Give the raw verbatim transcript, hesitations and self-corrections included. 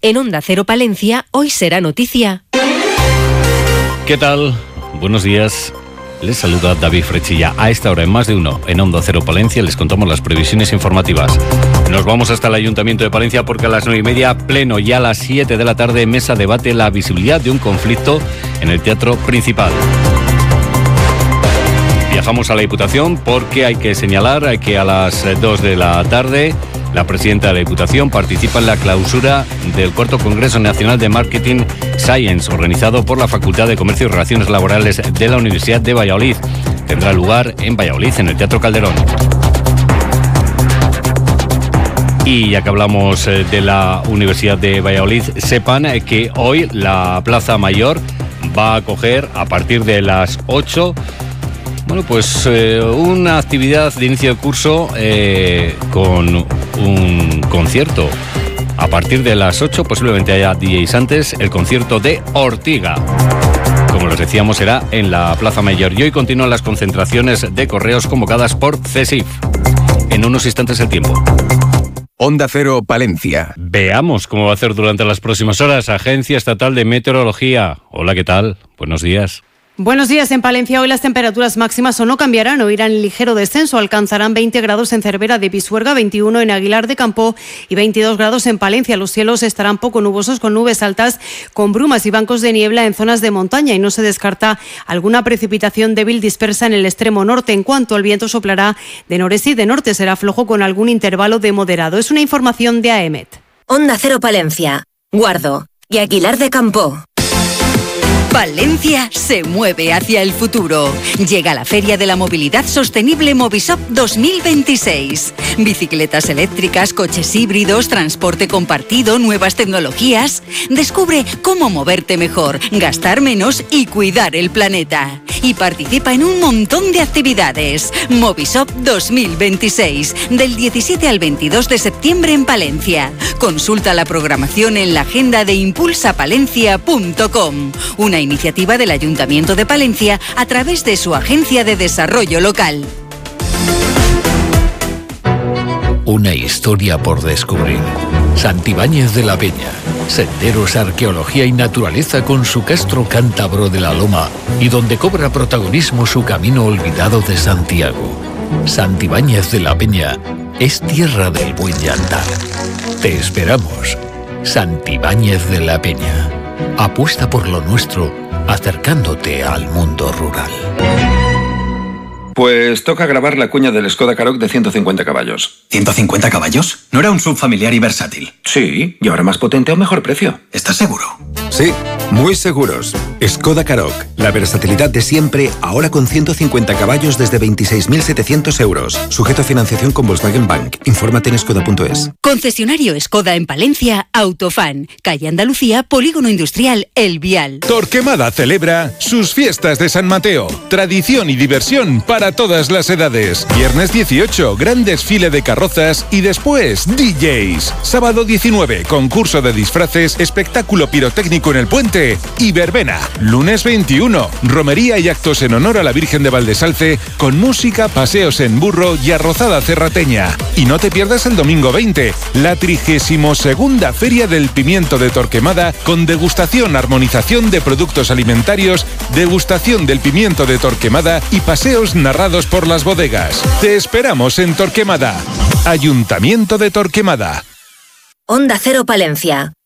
En Onda Cero Palencia, hoy será noticia. ¿Qué tal? Buenos días. Les saluda David Frechilla. A esta hora, en Más de Uno, en Onda Cero Palencia, les contamos las previsiones informativas. Nos vamos hasta el Ayuntamiento de Palencia porque a las nueve y media, pleno, y a las siete de la tarde, mesa debate la visibilidad de un conflicto en el Teatro Principal. Viajamos a la Diputación porque hay que señalar que a las dos de la tarde la presidenta de la Diputación participa en la clausura del cuarto Congreso Nacional de Marketing Science, organizado por la Facultad de Comercio y Relaciones Laborales de la Universidad de Valladolid. Tendrá lugar en Valladolid, en el Teatro Calderón. Y ya que hablamos de la Universidad de Valladolid, sepan que hoy la Plaza Mayor va a acoger a partir de las ocho... Bueno, pues eh, una actividad de inicio de curso eh, con un concierto. A partir de las ocho, posiblemente haya D Js antes, el concierto de Ortiga. Como les decíamos, será en la Plaza Mayor. Y hoy continúan las concentraciones de correos convocadas por CESIF. En unos instantes el tiempo. Onda Cero Palencia. Veamos cómo va a hacer durante las próximas horas. Agencia Estatal de Meteorología. Hola, ¿qué tal? Buenos días. Buenos días. En Palencia hoy las temperaturas máximas o no cambiarán o irán en ligero descenso. Alcanzarán veinte grados en Cervera de Pisuerga, veintiuno en Aguilar de Campo y veintidós grados en Palencia. Los cielos estarán poco nubosos con nubes altas, con brumas y bancos de niebla en zonas de montaña y no se descarta alguna precipitación débil dispersa en el extremo norte. En cuanto al viento, soplará de noreste y de norte. Será flojo con algún intervalo de moderado. Es una información de A E M E T. Onda Cero Palencia, Guardo y Aguilar de Campo. Palencia se mueve hacia el futuro. Llega la Feria de la Movilidad Sostenible Movisop dos mil veintiséis. Bicicletas eléctricas, coches híbridos, transporte compartido, nuevas tecnologías. Descubre cómo moverte mejor, gastar menos y cuidar el planeta. Y participa en un montón de actividades. Movisop dos mil veintiséis, del diecisiete al veintidós de septiembre en Palencia. Consulta la programación en la agenda de impulsa palencia punto com. Una iniciativa del Ayuntamiento de Palencia a través de su Agencia de Desarrollo Local. Una historia por descubrir. Santibáñez de la Peña. Senderos, arqueología y naturaleza con su castro cántabro de la Loma y donde cobra protagonismo su camino olvidado de Santiago. Santibáñez de la Peña es tierra del buen llantar. Te esperamos. Santibáñez de la Peña. Apuesta por lo nuestro, acercándote al mundo rural. Pues toca grabar la cuña del Skoda Karoq de ciento cincuenta caballos. ¿ciento cincuenta caballos? ¿No era un S U V familiar y versátil? Sí, y ahora más potente a un mejor precio. ¿Estás seguro? Sí, muy seguros. Skoda Karoq, la versatilidad de siempre, ahora con ciento cincuenta caballos desde veintiséis mil setecientos euros. Sujeto a financiación con Volkswagen Bank. Infórmate en skoda punto es. Concesionario Skoda en Palencia, Autofan, calle Andalucía, Polígono Industrial El Vial. Torquemada celebra sus fiestas de San Mateo. Tradición y diversión para a todas las edades. Viernes dieciocho, gran desfile de carrozas y después D Js. Sábado diecinueve, concurso de disfraces, espectáculo pirotécnico en el puente y verbena. Lunes veintiuno, romería y actos en honor a la Virgen de Valdesalce con música, paseos en burro y arrozada cerrateña. Y no te pierdas el domingo veinte, la trigésimo segunda Feria del Pimiento de Torquemada con degustación, armonización de productos alimentarios, degustación del pimiento de Torquemada y paseos narrados por las bodegas. Te esperamos en Torquemada. Ayuntamiento de Torquemada. Onda Cero Palencia,